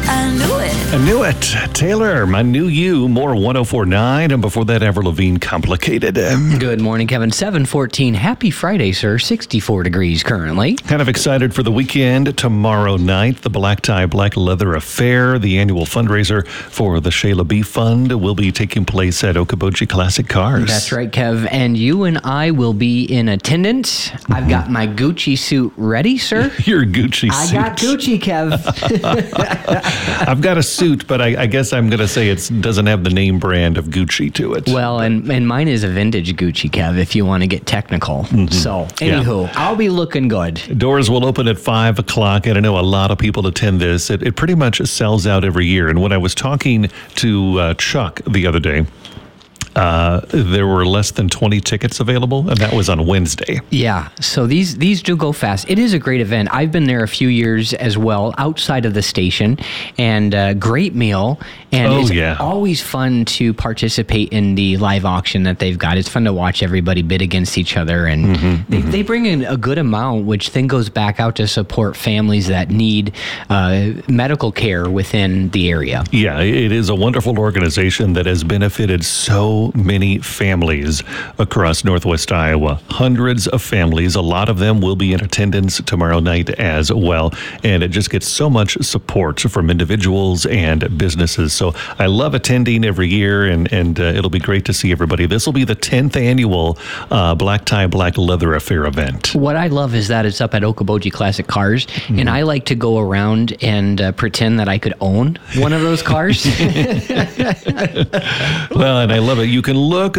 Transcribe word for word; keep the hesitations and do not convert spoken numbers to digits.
I knew it. I knew it. Taylor, My New You, more one oh four point nine, and before that, Avril Lavigne, Complicated. Good morning, Kevin. seven fourteen. Happy Friday, sir. sixty-four degrees currently. Kind of excited for the weekend. Tomorrow night, the Black Tie, Black Leather Affair, the annual fundraiser for the Shayla B Fund, will be taking place at Okoboji Classic Cars. That's right, Kev. And you and I will be in attendance. Mm-hmm. I've got my Gucci suit ready, sir. Your Gucci I suit. got Gucci, Kev. I've got a suit, but I, I guess I'm going to say it doesn't have the name brand of Gucci to it. Well, and, and mine is a vintage Gucci, Kev, if you want to get technical. Mm-hmm. So, anywho, yeah. I'll be looking good. Doors will open at five o'clock, and I know a lot of people attend this. It, it pretty much sells out every year. And when I was talking to uh, Chuck the other day, Uh, there were less than twenty tickets available, and that was on Wednesday. Yeah, so these these do go fast. It is a great event. I've been there a few years as well, outside of the station, and uh, great meal. And oh, it's yeah. always fun to participate in the live auction that they've got. It's fun to watch everybody bid against each other, and mm-hmm, they, mm-hmm. they bring in a good amount, which then goes back out to support families that need uh, medical care within the area. Yeah, it is a wonderful organization that has benefited so many families across Northwest Iowa. Hundreds of families. A lot of them will be in attendance tomorrow night as well. And it just gets so much support from individuals and businesses. So I love attending every year, and, and uh, it'll be great to see everybody. This will be the tenth annual uh, Black Tie, Black Leather Affair event. What I love is that it's up at Okoboji Classic Cars, mm-hmm. and I like to go around and uh, pretend that I could own one of those cars. Well, and I love it. You can look